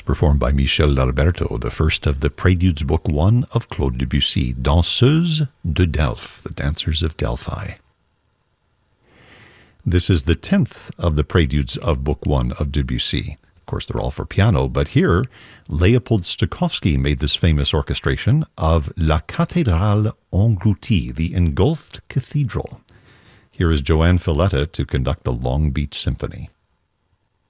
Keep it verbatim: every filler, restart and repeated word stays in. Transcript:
performed by Michel D'Alberto, the first of the Préludes, Book One of Claude Debussy, Danseuses de Delphes, the Dancers of Delphi. This is the tenth of the Préludes of Book One of Debussy. Of course, they're all for piano, but here, Leopold Stokowski made this famous orchestration of La Cathédrale Engloutie, the Engulfed Cathedral. Here is Joanne Filletta to conduct the Long Beach Symphony.